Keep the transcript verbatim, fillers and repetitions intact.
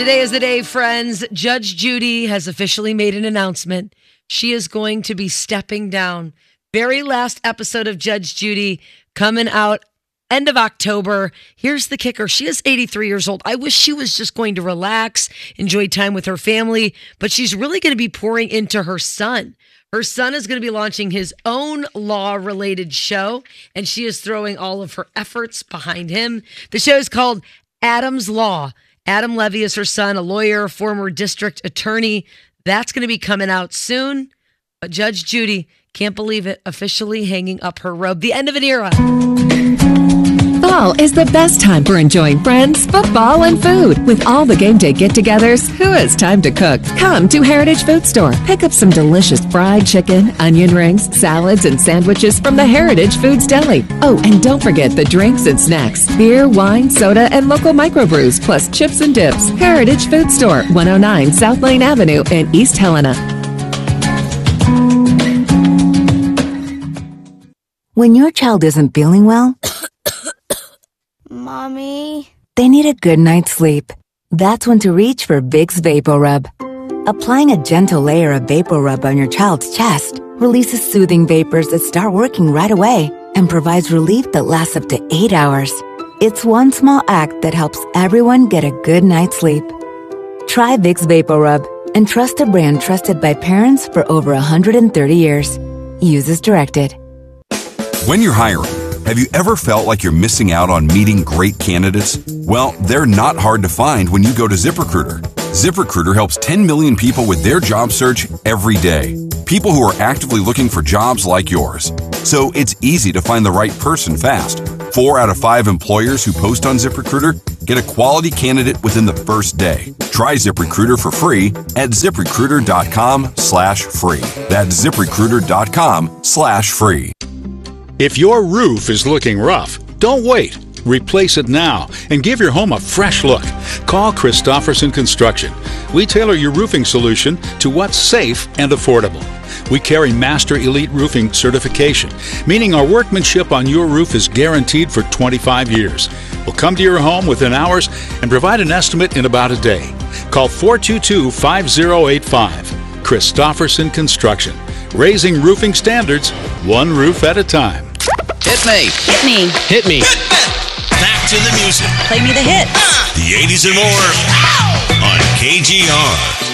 Today is the day, friends. Judge Judy has officially made an announcement. She is going to be stepping down. Very last episode of Judge Judy coming out end of October. Here's the kicker. She is eighty-three years old. I wish she was just going to relax, enjoy time with her family, but she's really going to be pouring into her son. Her son is going to be launching his own law-related show, and she is throwing all of her efforts behind him. The show is called Adam's Law. Adam Levy is her son, a lawyer, former district attorney. That's going to be coming out soon. But Judge Judy, can't believe it, officially hanging up her robe. The end of an era. Fall is the best time for enjoying friends, football, and food. With all the game day get-togethers, who has time to cook? Come to Heritage Food Store. Pick up some delicious fried chicken, onion rings, salads, and sandwiches from the Heritage Foods Deli. Oh, and don't forget the drinks and snacks. Beer, wine, soda, and local microbrews, plus chips and dips. Heritage Food Store, one oh nine South Lane Avenue in East Helena. When your child isn't feeling well, Mommy? they need a good night's sleep. That's when to reach for Vicks VapoRub. Applying a gentle layer of VapoRub on your child's chest releases soothing vapors that start working right away and provides relief that lasts up to eight hours. It's one small act that helps everyone get a good night's sleep. Try Vicks VapoRub and trust a brand trusted by parents for over one hundred thirty years. Use as directed. When you're hiring, have you ever felt like you're missing out on meeting great candidates? Well, they're not hard to find when you go to ZipRecruiter. ZipRecruiter helps ten million people with their job search every day. People who are actively looking for jobs like yours. So it's easy to find the right person fast. Four out of five employers who post on ZipRecruiter get a quality candidate within the first day. Try ZipRecruiter for free at ZipRecruiter.com slash free. That's ZipRecruiter.com slash free. If your roof is looking rough, don't wait. Replace it now and give your home a fresh look. Call Christofferson Construction. We tailor your roofing solution to what's safe and affordable. We carry Master Elite Roofing certification, meaning our workmanship on your roof is guaranteed for twenty-five years. We'll come to your home within hours and provide an estimate in about a day. Call four two two, five oh eight five. Christofferson Construction. Raising roofing standards, one roof at a time. Hit me. Hit me. Hit me. Back to the music. Play me the hit. The eighties and more on K G R.